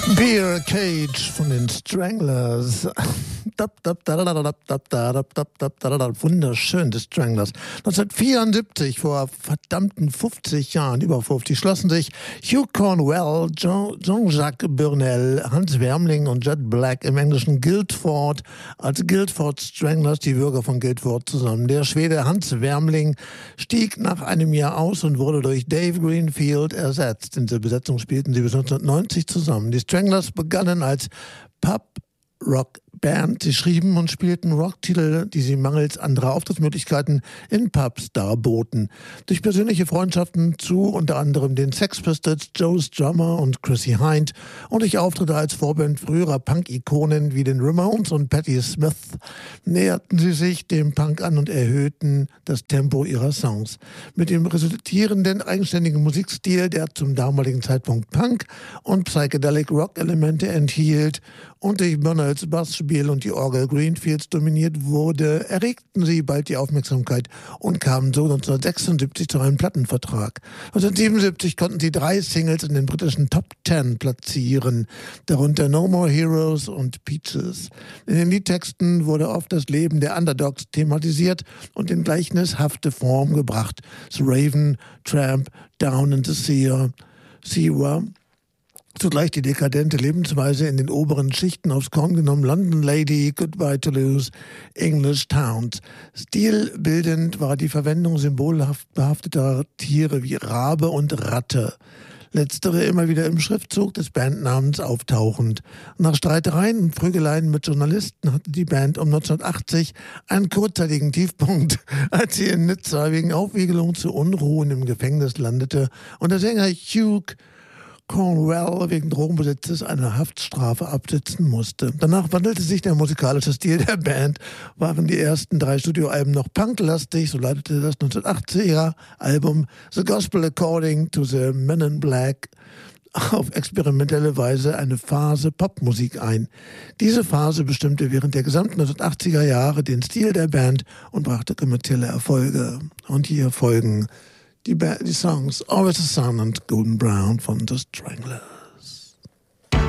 Beer Cage von den Stranglers. Wunderschön, die Stranglers. 1974, vor verdammten 50 Jahren, über 50, schlossen sich Hugh Cornwell, Jean-Jacques Burnel, Hans Wermling und Jet Black im englischen Guildford als Guildford Stranglers, die Bürger von Guildford, zusammen. Der Schwede Hans Wermling stieg nach einem Jahr aus und wurde durch Dave Greenfield ersetzt. In der Besetzung spielten sie bis 1990 zusammen. Die Stranglers begannen als Pub-Rock-Band. Sie schrieben und spielten Rocktitel, die sie mangels anderer Auftrittsmöglichkeiten in Pubs darboten. Durch persönliche Freundschaften zu unter anderem den Sex Pistols, Joe Strummer und Chrissie Hynde und durch Auftritte als Vorband früherer Punk-Ikonen wie den Ramones und Patti Smith näherten sie sich dem Punk an und erhöhten das Tempo ihrer Songs. Mit dem resultierenden eigenständigen Musikstil, der zum damaligen Zeitpunkt Punk und Psychedelic Rock-Elemente enthielt und durch Burnells Bassspiel und die Orgel Greenfields dominiert wurde, erregten sie bald die Aufmerksamkeit und kamen so 1976 zu einem Plattenvertrag. 1977 konnten sie 3 Singles in den britischen Top 10 platzieren, darunter No More Heroes und Peaches. In den Liedtexten wurde oft das Leben der Underdogs thematisiert und in gleichnishafte Form gebracht. The Raven, Tramp, Down in the Sewer, zugleich die dekadente Lebensweise in den oberen Schichten aufs Korn genommen, London Lady, Goodbye Toulouse, English Towns. Stilbildend war die Verwendung symbolhaft behafteter Tiere wie Rabe und Ratte. Letztere immer wieder im Schriftzug des Bandnamens auftauchend. Nach Streitereien und Prügeleien mit Journalisten hatte die Band um 1980 einen kurzzeitigen Tiefpunkt, als sie in Nizza wegen Aufwiegelung zu Unruhen im Gefängnis landete und der Sänger Hugh Cornwell wegen Drogenbesitzes eine Haftstrafe absitzen musste. Danach wandelte sich der musikalische Stil der Band. Waren die ersten 3 Studioalben noch punklastig, so leitete das 1980er Album The Gospel According to the Men in Black auf experimentelle Weise eine Phase Popmusik ein. Diese Phase bestimmte während der gesamten 1980er Jahre den Stil der Band und brachte kommerzielle Erfolge. Und hier folgen die Songs Always the Sun und Golden Brown von The Stranglers.